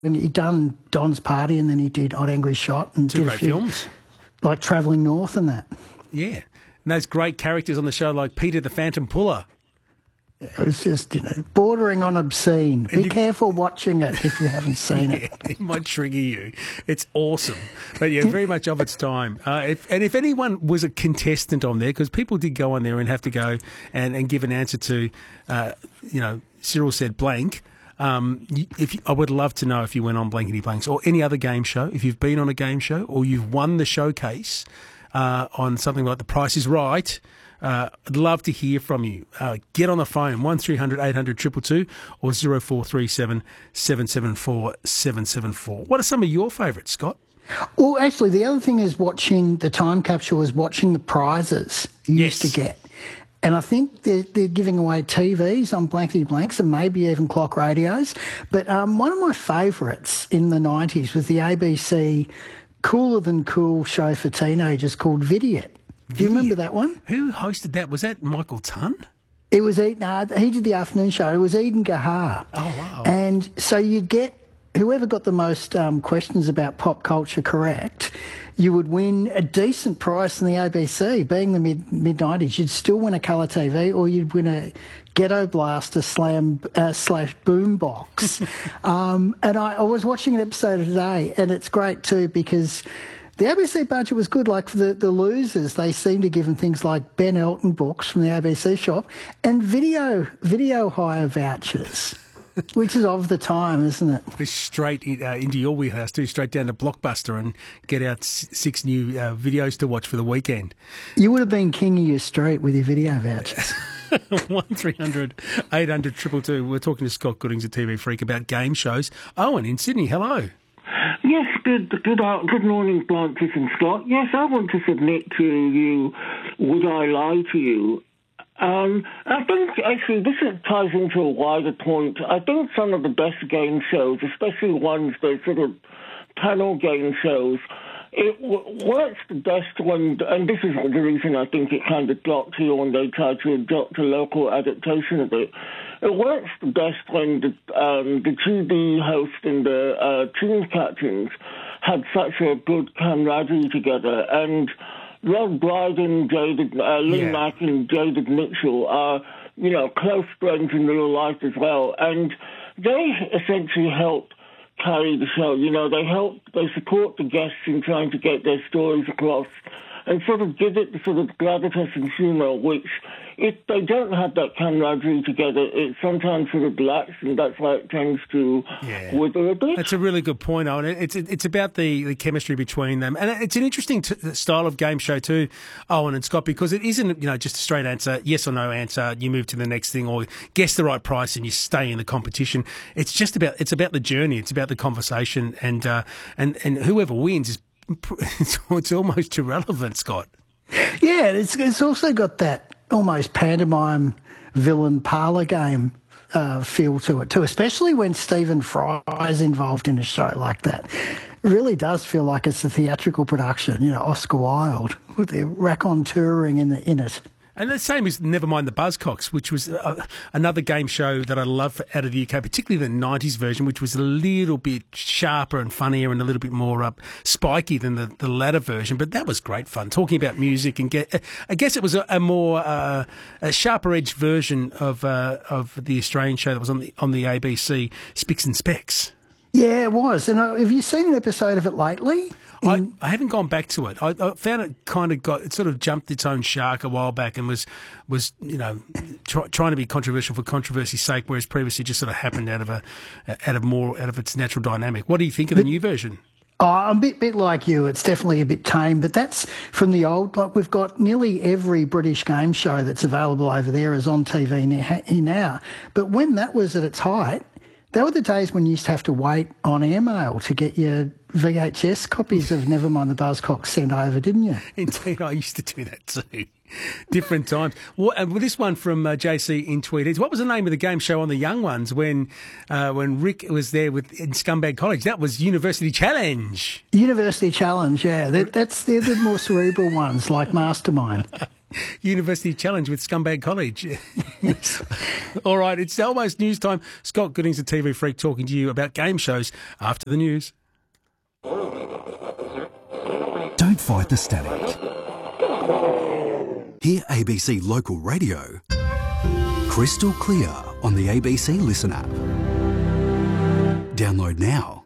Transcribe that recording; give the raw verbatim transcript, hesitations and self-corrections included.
And he'd done Don's Party, and then he did Odd Angry Shot, and Two did great a few, films. like Travelling North and that. Yeah. And those great characters on the show like Peter the Phantom Puller. It was just, you know, bordering on obscene. Be you- careful watching it if you haven't seen it. It might trigger you. It's awesome. But yeah, very much of its time. Uh, if, and if anyone was a contestant on there, because people did go on there and have to go and, and give an answer to, uh, you know, Cyril said blank. Um, you- if you, I would love to know if you went on Blankety Blanks or any other game show, if you've been on a game show or you've won the showcase uh, on something like The Price is Right. Uh, I'd love to hear from you. Uh, get on the phone, one three hundred eight hundred two two two or zero four three seven seven seven four seven seven four. What are some of your favourites, Scott? Well, actually, the other thing is watching the time capsule is watching the prizes you Yes. used to get. And I think they're, they're giving away T Vs on Blankety Blanks and maybe even clock radios. But um, one of my favourites in the nineties was the A B C cooler than cool show for teenagers called Vidiot. Do you remember that one? Who hosted that? Was that Michael Tunn? It was Eden, uh, he did the afternoon show. It was Eden Gahar. Oh, wow. And so you'd get, whoever got the most um, questions about pop culture correct, you would win a decent price in the A B C. Being the mid, mid-nineties, you'd still win a colour T V or you'd win a Ghetto Blaster slam, uh, slash boom box. um, and I, I was watching an episode today, and it's great too because the A B C budget was good. Like for the, the losers, they seem to give them things like Ben Elton books from the A B C shop and video video hire vouchers, which is of the time, isn't it? Go straight in, uh, into your wheelhouse, too, straight down to Blockbuster and get out s- six new uh, videos to watch for the weekend. You would have been king of your street with your video vouchers. one three hundred eight hundred two two two. We're talking to Scott Goodings, a T V freak, about game shows. Owen in Sydney, hello. Yes, good good uh, good morning, Blanchett and Scott. Yes, I want to submit to you, Would I Lie to You? Um, I think, actually, this is, ties into a wider point. I think some of the best game shows, especially ones that sort of panel game shows, it w- works the best when, and this is the reason I think it kind of dropped here when they tried to adopt a local adaptation of it. It works the best when the, um, the T V host and the uh, team captains had such a good camaraderie together. And Rod Brydon, David, uh, Lynn Yeah. Mack and David Mitchell are, you know, close friends in real life as well. And they essentially help carry the show. You know, they help, they support the guests in trying to get their stories across and sort of give it the sort of gravitas and humour, which if they don't have that camaraderie together, it sometimes sort of lacks, and that's why it tends to Yeah. wither a bit. That's a really good point, Owen. It's it's about the, the chemistry between them, and it's an interesting t- style of game show too, Owen and Scott, because it isn't, you know, just a straight answer, yes or no answer. You move to the next thing, or guess the right price, and you stay in the competition. It's just about it's about the journey. It's about the conversation, and uh, and and whoever wins is it's, it's almost irrelevant, Scott. Yeah, it's it's also got that almost pantomime villain parlour game uh, feel to it too, especially when Stephen Fry's involved in a show like that. It really does feel like it's a theatrical production, you know, Oscar Wilde with the raconteuring in the in it. And the same as Nevermind the Buzzcocks, which was uh, another game show that I love out of the U K, particularly the nineties version, which was a little bit sharper and funnier and a little bit more uh, spiky than the, the latter version. But that was great fun, talking about music. And get, I guess it was a, a more uh, a sharper-edged version of uh, of the Australian show that was on the on the A B C, Spicks and Specks. Yeah, it was. And uh, have you seen an episode of it lately? I, I haven't gone back to it. I, I found it kind of got it sort of jumped its own shark a while back and was was you know try, trying to be controversial for controversy's sake, whereas previously just sort of happened out of a out of more out of its natural dynamic. What do you think of the new version? Oh, I'm a bit, bit like you. It's definitely a bit tame, but that's from the old. Like we've got nearly every British game show that's available over there is on T V now. But when that was at its height, they were the days when you used to have to wait on airmail to get your V H S copies of Nevermind the Buzzcocks sent over, didn't you? Indeed, I used to do that too. Different times. Well, and with this one from uh, J C in Tweed, what was the name of the game show on the Young Ones when uh, when Rick was there with in Scumbag College? That was University Challenge. University Challenge, yeah. That, that's they're the more cerebral ones, like Mastermind. University Challenge with Scumbag College. All right, it's almost news time. Scott Gooding's a T V freak talking to you about game shows after the news. Don't fight the static. Hear A B C Local Radio crystal clear on the A B C Listen app. Download now.